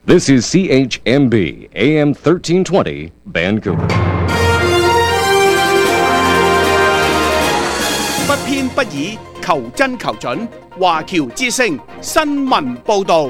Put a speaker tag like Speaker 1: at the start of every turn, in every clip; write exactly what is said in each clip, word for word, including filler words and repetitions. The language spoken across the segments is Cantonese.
Speaker 1: This is C H M B A M thirteen twenty Vancouver。
Speaker 2: 不偏不倚，求真求準。華僑之聲新聞報導。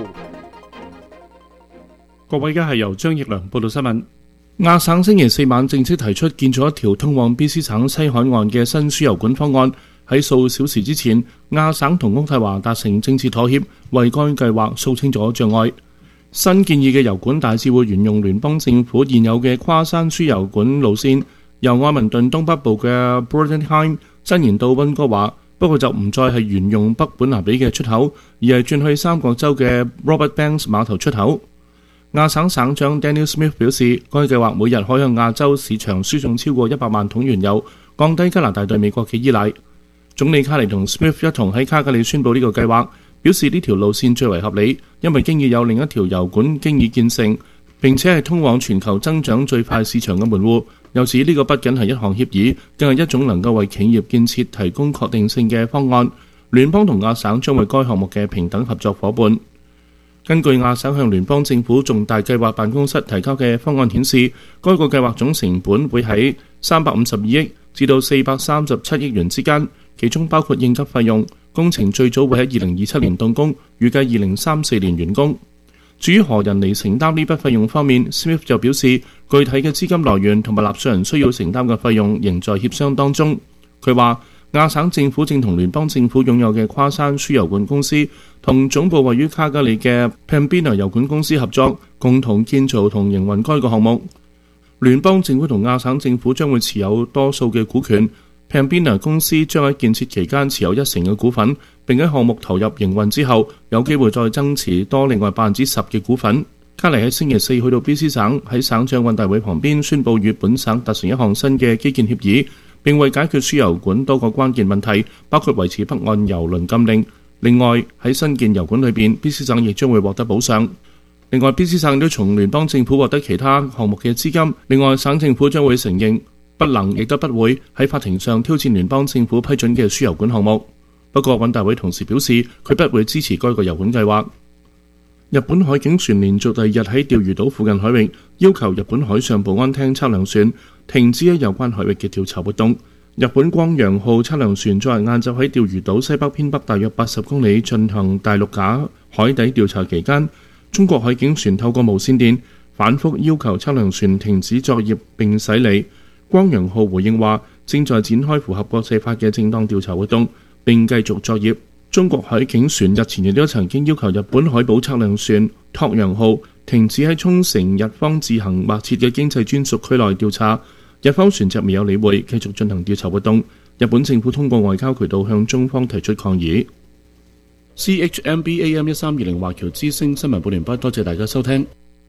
Speaker 3: 各位，而家係由張奕良報道新聞。亞省星期四晚正式提出建造一條通往 B C 省西海岸嘅新輸油管方案。喺數小時之前，亞省同渥太華達成政治妥協，為該計劃掃清咗障礙。新建議嘅油管大致會沿用聯邦政府現有嘅跨山輸油管路線，由愛民頓東北部嘅 Bordenheim 伸延到溫哥華，不過就唔再係沿用北本拿比嘅出口，而係轉去三角洲嘅 Robert Banks 碼頭出口。亞省省長 Daniel Smith 表示，該計劃每日可向亞洲市場輸送超過一百萬桶原油，降低加拿大對美國嘅依賴。總理卡尼同 Smith 一同喺卡加里宣布呢個計劃，表示呢條路線最為合理，因為經已有另一條油管經已建成，並且係通往全球增長最快市場嘅門戶。由此呢個不僅係一項協議，更係一種能夠為企業建設提供確定性嘅方案。聯邦同亞省將為該項目嘅平等合作夥伴。根據亞省向聯邦政府重大計劃辦公室提交嘅方案顯示，該個計劃總成本會喺三百五十二億至到四百三十七億元之間，其中包括應急費用。工程最早會喺二零二七年動工，預計二零三四年完工。至於何人嚟承擔呢筆費用方面 ，Smith 就表示，具體嘅資金來源同埋納稅人需要承擔嘅費用仍在協商當中。佢話，亞省政府正同聯邦政府擁有嘅跨山輸油管公司同總部位於卡加里嘅 Pembina 油管公司合作，共同建造同營運該個項目。聯邦政府同亞省政府將會持有多數嘅股權。Pembina 公司將喺建設期間持有一成嘅股份，並喺項目投入營運之後，有機會再增持多另外百分之十嘅股份。卡尼喺星期四去到 B C 省，喺省長運大會旁邊宣佈與本省達成一項新嘅基建協議，並為解決輸油管多個關鍵問題，包括維持北岸油輪禁令。另外喺新建油管裏邊 ，B C 省亦將會獲得補償。另外 ，B C 省都從聯邦政府獲得其他項目嘅資金。另外，省政府將會承認不能亦都不會喺法庭上挑戰聯邦政府批准嘅輸油管項目。不過，運大會同時表示，佢不會支持該個油管計劃。日本海警船連續第二日喺釣魚島附近海域要求日本海上保安廳測量船停止喺有關海域嘅調查活動。日本光陽號測量船昨日晏晝喺釣魚島西北偏北大約八十公里進行大陸架海底調查期間，中國海警船透過無線電反覆要求測量船停止作業並駛離。光陽號回應話，正在展開符合國際法嘅正當調查活動，並繼續作業。中國海警船日前亦都曾經要求日本海保測量船拓陽號停止喺沖繩日方自行劃設嘅經濟專屬區內調查，日方船隻未有理會，繼續進行調查活動。日本政府通過外交渠道向中方提出抗議。C H M B A M 一三二零華僑之聲新聞報完畢，多謝大家收聽。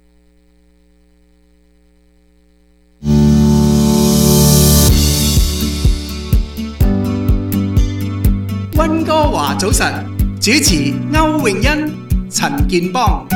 Speaker 2: 溫哥華早晨，主持歐詠欣、陳健邦。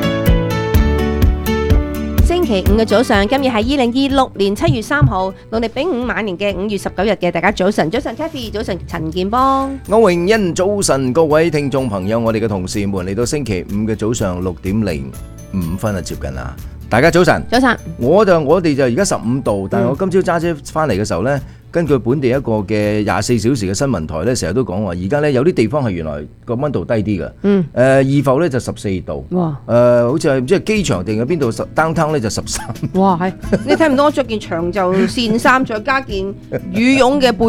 Speaker 4: 星期五嘅早上，今日係二零二六年七月三號，農曆丙午晚年嘅五月十九日嘅，大家早晨，早晨 Kathy， 早晨陳健邦，
Speaker 5: 歐詠欣，早晨各位聽眾朋友，我哋嘅同事們嚟到星期五嘅早上六點零五分啊，接近啦，大家早晨，
Speaker 4: 早晨，
Speaker 5: 我就我哋就而家十五度，但係我今朝揸車翻嚟嘅時候呢。根據本地一個嘅廿四小時嘅新聞台咧，成日都講話，而家咧有啲地方係原來個溫度低啲嘅。嗯。誒、呃，二埠咧就十四度。哇！誒、呃，好似係唔知係機場定係邊度，downtown 咧就十三。
Speaker 4: 哇！係，你睇唔到我着件長袖線衫，再加件羽絨嘅背